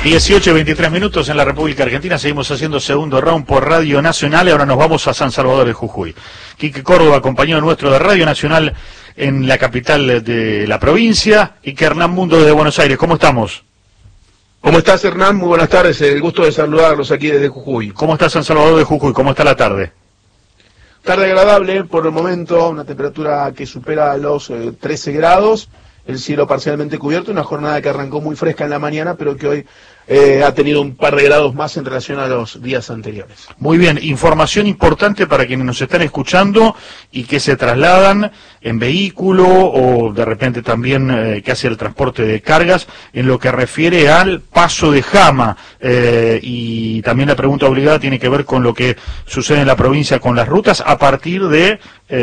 18 y 23 minutos en la República Argentina. Seguimos haciendo segundo round por Radio Nacional y ahora nos vamos a San Salvador de Jujuy. Quique Córdoba, compañero nuestro de Radio Nacional en la capital de la provincia, y que Hernán Mundo desde Buenos Aires. ¿Cómo estamos? ¿Cómo estás, Hernán? Muy buenas tardes, el gusto de saludarlos aquí desde Jujuy. ¿Cómo está San Salvador de Jujuy? ¿Cómo está la tarde? Tarde agradable, por el momento, una temperatura que supera los 13 grados, el cielo parcialmente cubierto, una jornada que arrancó muy fresca en la mañana, pero que hoy ha tenido un par de grados más en relación a los días anteriores. Muy bien, información importante para quienes nos están escuchando y que se trasladan en vehículo o de repente también que hace el transporte de cargas en lo que refiere al paso de Jama, y también la pregunta obligada tiene que ver con lo que sucede en la provincia con las rutas a partir de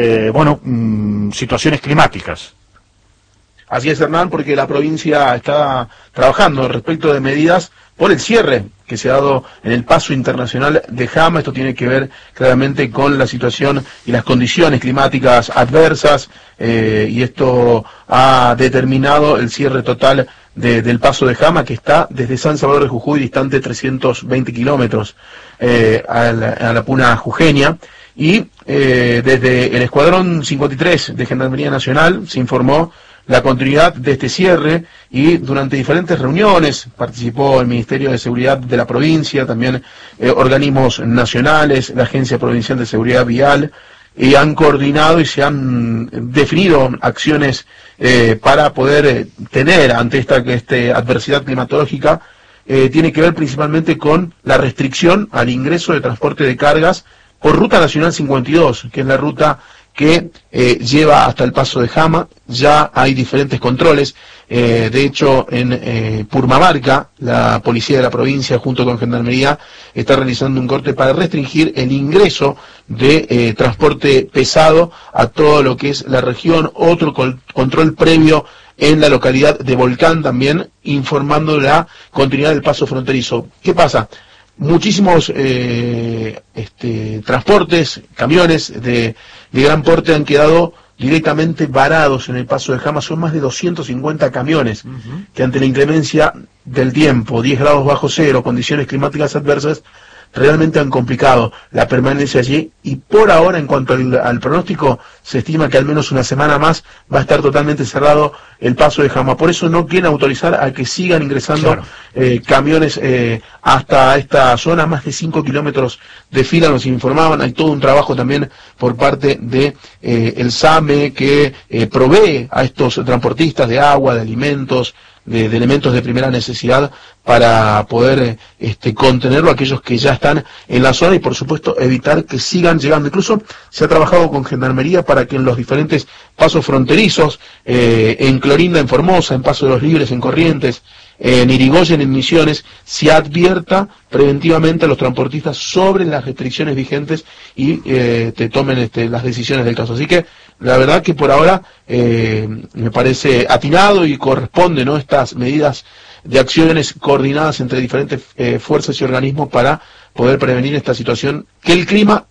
situaciones climáticas. Así es, Hernán, porque la provincia está trabajando respecto de medidas por el cierre que se ha dado en el paso internacional de Jama. Esto tiene que ver claramente con la situación y las condiciones climáticas adversas, y esto ha determinado el cierre total del paso de Jama, que está desde San Salvador de Jujuy, distante 320 kilómetros a la puna jujeña. Y desde el Escuadrón 53 de Gendarmería Nacional se informó la continuidad de este cierre, y durante diferentes reuniones participó el Ministerio de Seguridad de la provincia, también organismos nacionales, la Agencia Provincial de Seguridad Vial, y han coordinado y se han definido acciones para poder tener ante esta adversidad climatológica. Tiene que ver principalmente con la restricción al ingreso de transporte de cargas por Ruta Nacional 52, que es la ruta que lleva hasta el paso de Jama. Ya hay diferentes controles. De hecho, en Purmamarca, la policía de la provincia, junto con Gendarmería, está realizando un corte para restringir el ingreso de transporte pesado a todo lo que es la región. Otro control previo en la localidad de Volcán, también informando la continuidad del paso fronterizo. ¿Qué pasa? Muchísimos transportes, camiones de gran porte han quedado directamente varados en el paso de Jama. Son más de 250 camiones que ante la inclemencia del tiempo, 10 grados bajo cero, condiciones climáticas adversas, realmente han complicado la permanencia allí, y por ahora, en cuanto al pronóstico, se estima que al menos una semana más va a estar totalmente cerrado el paso de Jama. Por eso no quieren autorizar a que sigan ingresando camiones hasta esta zona, más de 5 kilómetros de fila, nos informaban. Hay todo un trabajo también por parte de el SAME, que provee a estos transportistas de agua, de alimentos, de elementos de primera necesidad, para poder contenerlo a aquellos que ya están en la zona, y por supuesto evitar que sigan llegando. Incluso se ha trabajado con Gendarmería para que en los diferentes pasos fronterizos, en Clorinda, en Formosa, en Paso de los Libres, en Corrientes, en Irigoyen, en Misiones, se advierta preventivamente a los transportistas sobre las restricciones vigentes y te tomen las decisiones del caso. Así que la verdad que por ahora me parece atinado y corresponde, ¿no?, estas medidas de acciones coordinadas entre diferentes fuerzas y organismos para poder prevenir esta situación que el clima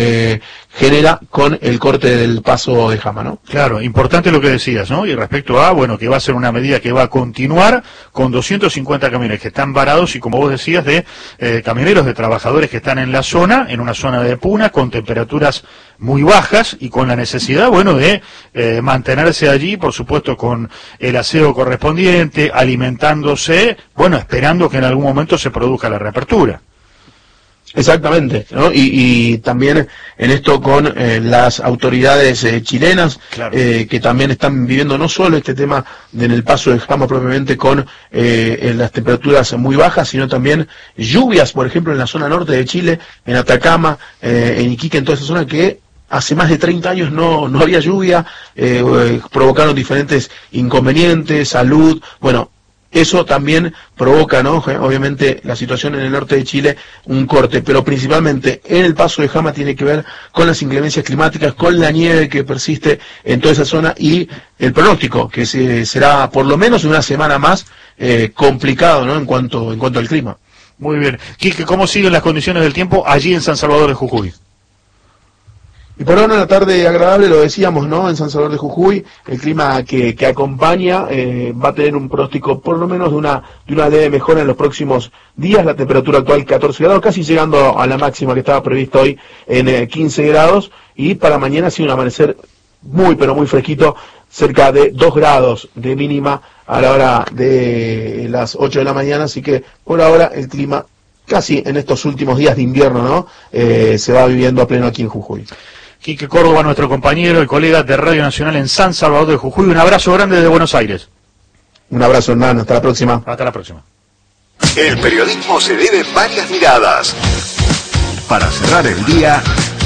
genera con el corte del paso de Jama, ¿no? Claro, importante lo que decías, ¿no? Y respecto a, que va a ser una medida que va a continuar con 250 camiones que están varados, y como vos decías, de camioneros, de trabajadores que están en la zona, en una zona de puna, con temperaturas muy bajas y con la necesidad, de mantenerse allí, por supuesto, con el aseo correspondiente, alimentándose, esperando que en algún momento se produzca la reapertura. Exactamente, ¿no? Y también en esto con las autoridades chilenas, claro, que también están viviendo no solo este tema en el paso de Jama propiamente con las temperaturas muy bajas, sino también lluvias, por ejemplo, en la zona norte de Chile, en Atacama, en Iquique, en toda esa zona que hace más de 30 años no había lluvia, provocaron diferentes inconvenientes, salud, eso también provoca, ¿no?, obviamente, la situación en el norte de Chile, un corte, pero principalmente en el paso de Jama tiene que ver con las inclemencias climáticas, con la nieve que persiste en toda esa zona, y el pronóstico, que será por lo menos una semana más complicado, ¿no?, en cuanto al clima. Muy bien. Quique, ¿cómo siguen las condiciones del tiempo allí en San Salvador de Jujuy? Y por ahora una tarde agradable, lo decíamos, ¿no? En San Salvador de Jujuy, el clima que acompaña va a tener un pronóstico por lo menos de una leve mejora en los próximos días. La temperatura actual 14 grados, casi llegando a la máxima que estaba prevista hoy en 15 grados. Y para mañana sí un amanecer muy pero muy fresquito, cerca de 2 grados de mínima a la hora de las 8 de la mañana. Así que por ahora el clima casi en estos últimos días de invierno, ¿no? Se va viviendo a pleno aquí en Jujuy. Quique Córdoba, nuestro compañero y colega de Radio Nacional en San Salvador de Jujuy. Un abrazo grande desde Buenos Aires. Un abrazo, hermano. Hasta la próxima. Hasta la próxima. El periodismo se debe varias miradas. Para cerrar el día,